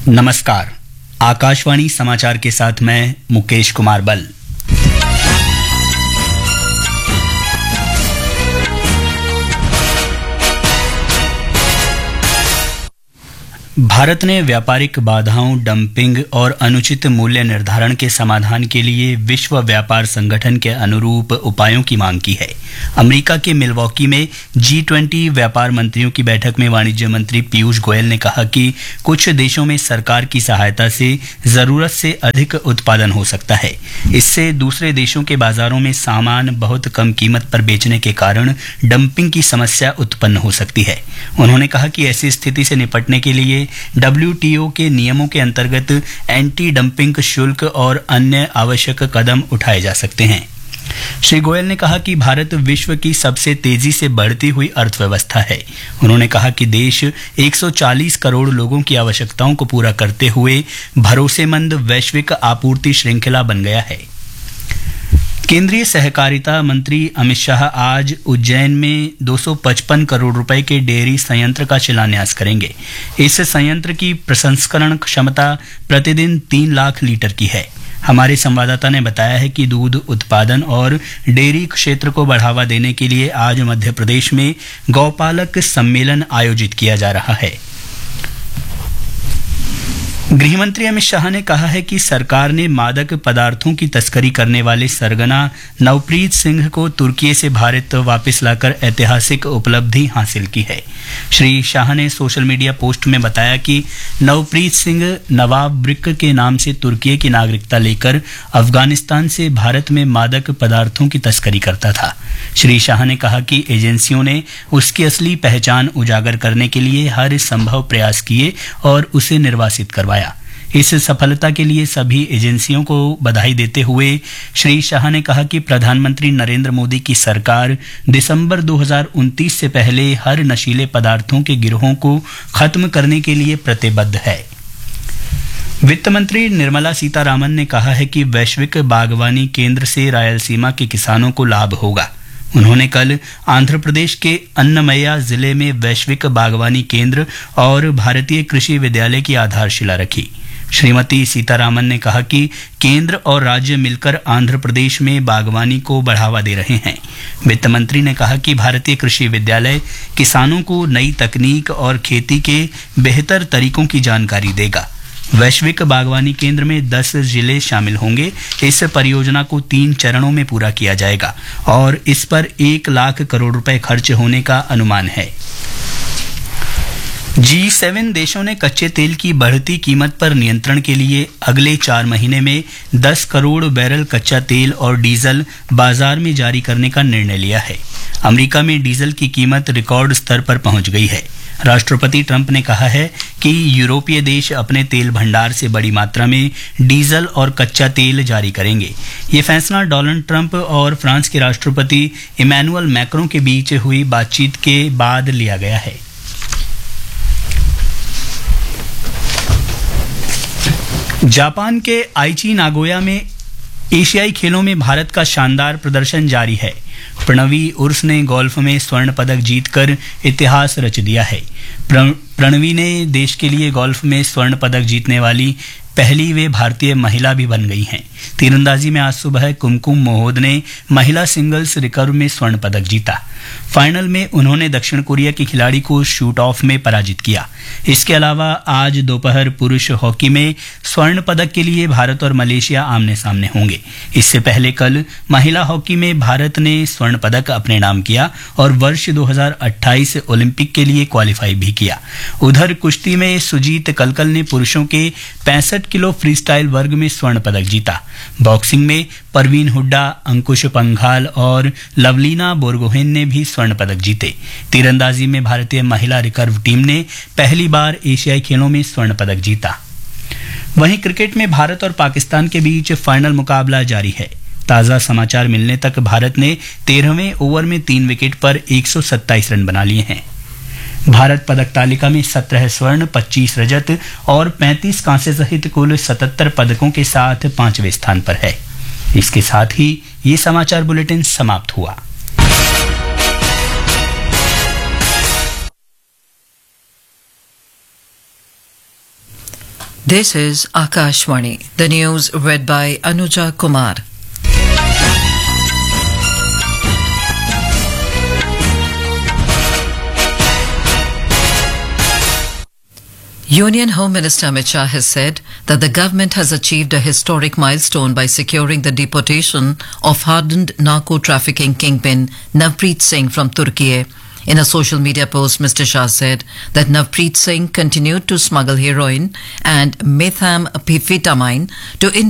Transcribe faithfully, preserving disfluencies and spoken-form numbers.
नमस्कार, आकाशवाणी समाचार के साथ मैं मुकेश कुमार बल। भारत ने व्यापारिक बाधाओं, डंपिंग और अनुचित मूल्य निर्धारण के समाधान के लिए विश्व व्यापार संगठन के अनुरूप उपायों की मांग की है। अमेरिका के मिलवॉकी में जी ट्वेंटी व्यापार मंत्रियों की बैठक में वाणिज्य मंत्री पीयूष गोयल ने कहा कि कुछ देशों में सरकार की सहायता से जरूरत से अधिक उत्पादन हो सकता है। इससे दूसरे देशों के बाजारों में सामान बहुत कम कीमत पर बेचने के कारण डंपिंग की समस्या उत्पन्न हो सकती है। उन्होंने कहा कि ऐसी स्थिति से निपटने के लिए डब्ल्यू टी ओ के नियमों के अंतर्गत एंटी डंपिंग शुल्क और अन्य आवश्यक कदम उठाए जा सकते हैं। श्री गोयल ने कहा कि भारत विश्व की सबसे तेजी से बढ़ती हुई अर्थव्यवस्था है। उन्होंने कहा कि देश एक सौ चालीस करोड़ लोगों की आवश्यकताओं को पूरा करते हुए भरोसेमंद वैश्विक आपूर्ति श्रृंखला बन गया है। केंद्रीय सहकारिता मंत्री अमित शाह आज उज्जैन में दो सौ पचपन करोड़ रुपए के डेयरी संयंत्र का शिलान्यास करेंगे। इस संयंत्र की प्रसंस्करण क्षमता प्रतिदिन तीन लाख लीटर की है। हमारे संवाददाता ने बताया है कि दूध उत्पादन और डेयरी क्षेत्र को बढ़ावा देने के लिए आज मध्य प्रदेश में गौपालक सम्मेलन आयोजित किया जा रहा है। गृहमंत्री अमित शाह ने कहा है कि सरकार ने मादक पदार्थों की तस्करी करने वाले सरगना नवप्रीत सिंह को तुर्की से भारत वापस लाकर ऐतिहासिक उपलब्धि हासिल की है। श्री शाह ने सोशल मीडिया पोस्ट में बताया कि नवप्रीत सिंह नवाब ब्रिक के नाम से तुर्की की नागरिकता लेकर अफगानिस्तान से भारत में मादक पदार्थों की तस्करी करता था। श्री शाह ने कहा कि एजेंसियों ने उसकी असली पहचान उजागर करने के लिए हर संभव प्रयास किए और उसे निर्वासित करवाया। इस सफलता के लिए सभी एजेंसियों को बधाई देते हुए श्री शाह ने कहा कि प्रधानमंत्री नरेंद्र मोदी की सरकार दिसंबर दो हज़ार उनतीस से पहले हर नशीले पदार्थों के गिरोहों को खत्म करने के लिए प्रतिबद्ध है। वित्त मंत्री निर्मला सीतारामन ने कहा है कि वैश्विक बागवानी केंद्र से रायलसीमा के किसानों को लाभ होगा। उन्होंने कल आंध्र प्रदेश के अन्नमय्या जिले में वैश्विक बागवानी केंद्र और भारतीय कृषि विद्यालय की आधारशिला रखी। श्रीमती सीतारामन ने कहा कि केंद्र और राज्य मिलकर आंध्र प्रदेश में बागवानी को बढ़ावा दे रहे हैं। वित्त मंत्री ने कहा कि भारतीय कृषि विद्यालय किसानों को नई तकनीक और खेती के बेहतर तरीकों की जानकारी देगा। वैश्विक बागवानी केंद्र में दस जिले शामिल होंगे। इस परियोजना को तीन चरणों में पूरा किया जाएगा और इस पर एक लाख करोड़ रुपए खर्च होने का अनुमान है। जी सेवन देशों ने कच्चे तेल की बढ़ती कीमत पर नियंत्रण के लिए अगले चार महीने में दस करोड़ बैरल कच्चा तेल और डीजल बाजार में जारी करने का निर्णय लिया है। अमेरिका में डीजल की कीमत रिकॉर्ड स्तर पर पहुंच गई है। राष्ट्रपति ट्रंप ने कहा है कि यूरोपीय देश अपने तेल भंडार से बड़ी मात्रा में डीजल और कच्चा तेल जारी करेंगे। ये फैसला डोनाल्ड ट्रंप और फ्रांस के राष्ट्रपति इमैनुअल मैक्रों के बीच हुई बातचीत के बाद लिया गया है। जापान के आईची नागोया में एशियाई खेलों में भारत का शानदार प्रदर्शन जारी है। प्रणवी उर्स ने गोल्फ में स्वर्ण पदक जीतकर इतिहास रच दिया है। प्रणवी ने देश के लिए गोल्फ में स्वर्ण पदक जीतने वाली पहली वे भारतीय महिला भी बन गई हैं। तीरंदाजी में आज सुबह कुमकुम मोहोद ने महिला सिंगल्स रिकर्व में स्वर्ण पदक जीता। फाइनल में उन्होंने दक्षिण कोरिया की खिलाड़ी को शूट ऑफ में पराजित किया। इसके अलावा आज दोपहर पुरुष हॉकी में स्वर्ण पदक के लिए भारत और मलेशिया आमने सामने होंगे। इससे पहले कल महिला हॉकी में भारत ने स्वर्ण पदक अपने नाम किया और वर्ष दो हज़ार अट्ठाईस ओलंपिक के लिए क्वालिफाई भी किया। उधर कुश्ती में सुजीत कलकल ने पुरुषों के पैंसठ किलो फ्रीस्टाइल वर्ग में स्वर्ण पदक जीता। बॉक्सिंग में परवीन हुड्डा, अंकुश पंघाल और लवलीना बोरगोहेन ने भी स्वर्ण पदक जीते। तीरंदाजी में भारतीय महिला रिकर्व टीम ने पहली बार एशियाई खेलों में स्वर्ण पदक जीता। वहीं क्रिकेट में भारत और पाकिस्तान के बीच फाइनल मुकाबला जारी है। ताजा समाचार मिलने तक भारत ने तेरहवें ओवर में तीन विकेट पर एक सौ सत्ताईस रन बना लिए हैं। भारत पदक तालिका में सत्रह स्वर्ण, पच्चीस रजत और पैंतीस कांस्य सहित कुल सतहत्तर पदकों के साथ पांचवें स्थान पर है। इसके साथ ही ये समाचार बुलेटिन समाप्त हुआ। This is Akashwani. The news read by Anuja Kumar. Union Home Minister Amit Shah has said that the government has achieved a historic milestone by securing the deportation of hardened narco-trafficking kingpin Navpreet Singh from Turkey. In a social media post, Mister Shah said that Navpreet Singh continued to smuggle heroin and methamphetamine to India